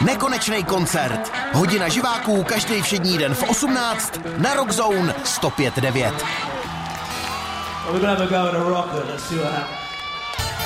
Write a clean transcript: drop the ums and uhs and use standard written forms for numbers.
Nekonečný koncert. Hodina živáků každý všední den v 18 na Rock Zone 105.9. We're gonna have a go at a rocker. Let's see what happens.